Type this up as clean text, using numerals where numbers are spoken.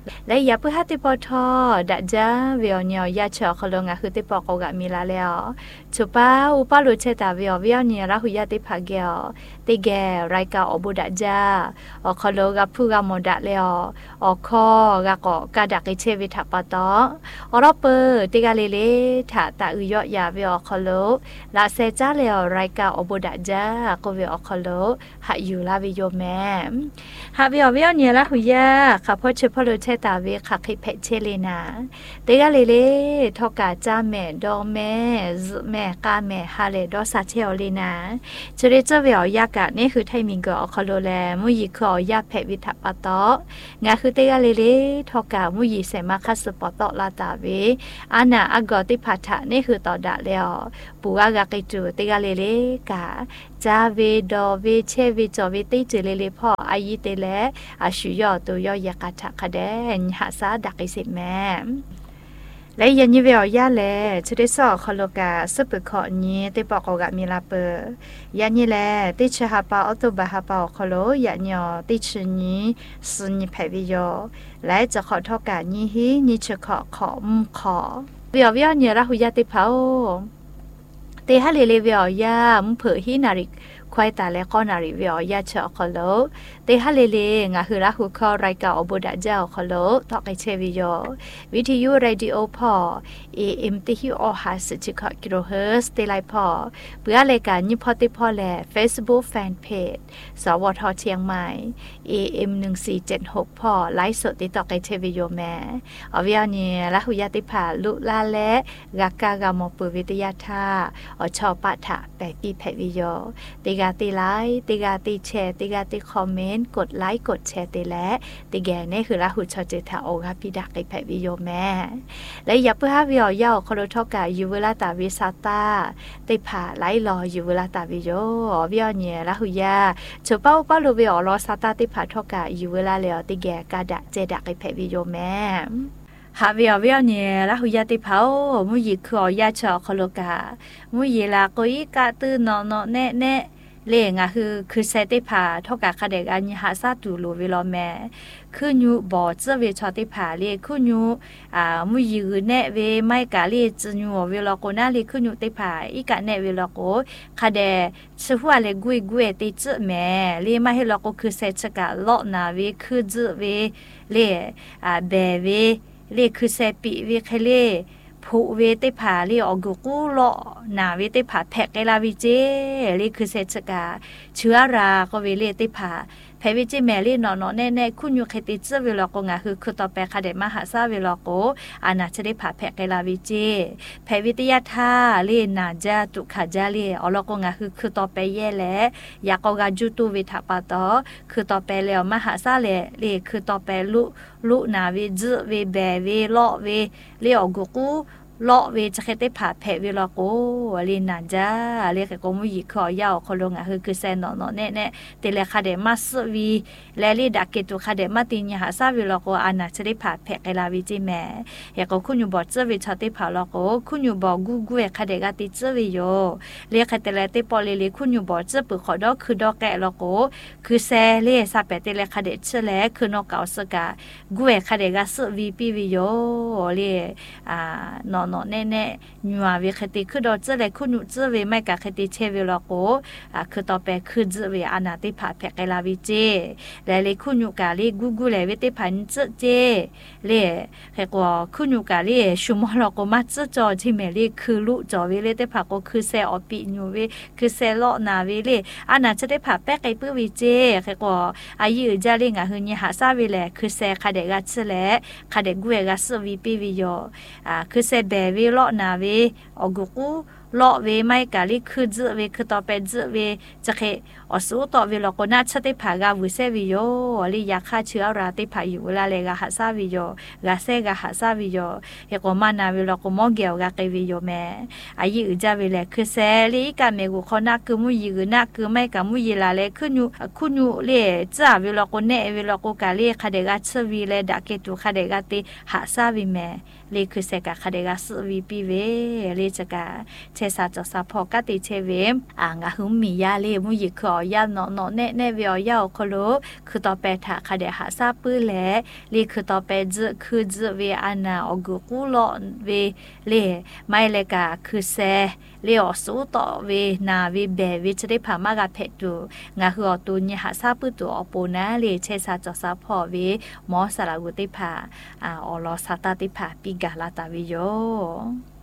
และอย่าเพื่อให้ติปอทอดัจจาเวียเนียยาเชอคลงะคือติปอกกะมีลาแล้วชุป้าอุปาลุเชตาเวียเนียราหุยาติพาเกอติแกไรกาอบุดัจจาอคลกะผู้กะมดะแล้วอคอกะกอกะดักเชวิทัปตออรอเปติกะเลเลถาตะอุยอยาเวียคลลาเซจาแล้วไรกาอบุดัจจากเวียคลหะอยู่ลาวิโยแมหาเวียเนียราหุยาค่ะพอเฉพาะลุเชตาเวค่ะคิเพเชเลนาเตกะเลเลทอกาจาแม่ดอแม่แม่กาแม่ฮาเลดอซาเชอเลนาจเรเจเวียยากะนี่คือไทมิงกอคอโลแลมุยิคอยาเพวิทัปตองาคือเตกะเลเลทอกามุยิเสมาคัสปตอลาตาเวอานาอากอติพัทะนี่คือตอดะแล้วปูอากะกิจูเตกะเลเลกาจาเวดอเวเชเวจอเวติจเลเลพ่ออายิเตเลอาชุยอตัวยอยากะทะคะแดนหาซาดักอิสิแม่และยันยิเวียยาแลชได้สอคอโลกาซึปขอนี้ติปอกกะมีลาเปยันยิแลติชหาปาออโตบาหาปาคอโลยันยอติชนี้สุนิเพวิโยและจะขอทอกานี้ฮีนิชขอขอมขอเวียเนี่ยราหุยาติเผาเตฮะเลเวียยามเผอฮีนาริควายตาและข้อนาริเวียยาเชอคอโลเตฮะเลงาคือราหุคอไรกาอบุดะเจ้าคอโลทอกไอเชวิโยวิทยุเรดิโอพอAM ติฮิออหาสจิกกิโลเฮิรตซ์เตไลพอเพื่อรายการยิพอติพอแล Facebook Fan Page สวทเชียงใหม่ AM 1476พอไลฟ์สดติดต่อไอเชวิโยแม่อวิยานีราหุยาติภาลุลาและกากากามอปุวิทยาธาอชอปะทะแปปีแพวิโยติกาติไลค์ติกาติแชร์ติกาติคอมเมนต์กดไลค์กดแชร์ติและติแกนี่คือราหุชอเจทาโอค่ะพี่ดักไอแพวิโยแม่และอย่าเพื่อให้วิอยาคอโลทอกายูเวลาตาวิซาตาติผาไลรอยูเวลาตาวิโยวิอเนี่ยราหุยาเฉเป้าป้าโลวิอรอซาตาติผาทอกายูเวลาแล้วติแกกาดะเจดักไอแพวิโยแม่หาเวียเนี่ยราหุยาติเผามุยิคอยาชอคอโลกามุยิลาโกอิกาตือนอนแน่เลงอะคือเซติผาทอกาคาเดกอันหาซาตูโลเวลอแม่คือยูบ่เจเวชอติผาเลคือยูมุยิแน่เวไม่กะเลจยูเวลอโกนาเลคือยูติผาอีกะแน่เวลอโกคาเดชหัวเลกุยติจแม่เลมาให้ลอโกคือเซชกะลอนาเวคือจเวเลเบเวเลคือเซปิเวเคเลผู้เวติผาเลอกุกูโลนาเวติผาแพกไกลาวิเจเลคือเซชกาเชื้อราก็เวเลติผาแพวิจิแมลี่นอแน่คุณอยู่เคติเจเวลโกงาคือต่อไปคาเดมหาซาเวลโกอานาจะได้ผาแพกไกลาวิเจแพวิทยาธาเลนาจาตุขาจาเลอลโกงาคือต่อไปแย่แลยากกาจุตุวิทัปตอคือต่อไปแล้วมหาซาเลคือต่อไปลุนาเวจเวแบเวลอเวเลอกุกูลอเวจะเคติผาแพเวลโกเลนาจาเลกโกมุยิคอยาวคอลงาคือแซนนอแน่เตเลคาเดมัสวีแลลีดักเกตุคาเดมาติญหาซาเวลโกอานาจะได้ผาแพกไกลาวิจิแมยากคุณอยู่บ่เจเวชอติผาลโกคุณอยู่บ่กูคาเดกาติเจเวโยเลคาเตเลติปอเลคุณอยู่บ่เจปึขอดอคือดอกแกลโกคือแซเลซาเปเตเลคาเดเชแลคือนอกาสกากูคาเดกาสวีปีวิโยเลนอแน่ยัวเวคติคือดอเจเลคุณอยู่เจเวไม่กะคติเชเวลโกคือต่อไปคือเจเวอานาติผาแพกไกลาวิเจและเลคุณอยู่กาเลกูเลเวติพันเจเลเฮกว่าคุณอยู่กาเลชุมลโกมาจอที่เมเลคือลุจอเวเลติผาก็คือเซอปิญูเวคือเซลอนาเวเลอานาจะได้ผาแปกไกปื้อวิเจเฮกว่าอายุจาเลงะหืญหาซาเวเลคือเซคาเดกาเชเลคาเดกูเอกาสวีปีวิโยคือเซเบเวลอนาเวอกุกูลอเวไม่กาลิคือจเวคือต่อไปจเวจะเคอสูต่อเวลโกนาชติผากาวิเซวิโยลิยาฆ่าเชื้อราติผาอยู่เวลาเลกาหาซาวิโยกาเซกาหาซาวิโยเฮโกมานาเวลโกมอเกียวกาเกวิโยแม่อายุจาเวเลคือเซลิกาเมกุคอนาคือมุยิกนาคือไม่กามุยิลาเลคือญูคุณญูเลจาเวลโกเนเวลโกกาเลคาเดกาชวิเลดาเกตุคาเดกาติหาซาวิแม่เลคือเซกาคาเดกาสวีปีเวเลจกาเชซาจอซาพอกะติเชเวงะหุมมียาเลมุยิขอยาเนาะแน่เวียวยาคโลคือต่อไปถ้าคเดหาซาปื้อแลลีคือต่อไปจะคือจะเวอานาอกุกุลอเวเลไม่เลกะคือแซเลอสู้ต่อเวนาเวเบเวจะได้พามากะเพตูงะหือตุญหาซาปื้อตัวอโปนะเลเชซาจอซาพอเวมอสารากุติพาออลอซาตาติพาปิกาลาตาวิโย